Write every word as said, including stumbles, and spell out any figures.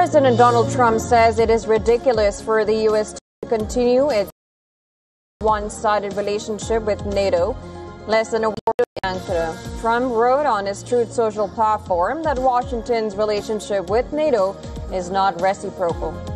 President Donald Trump says it is ridiculous for the U S to continue its one-sided relationship with NATO less than a word of Ankara. Trump wrote on his Truth Social platform that Washington's relationship with NATO is not reciprocal.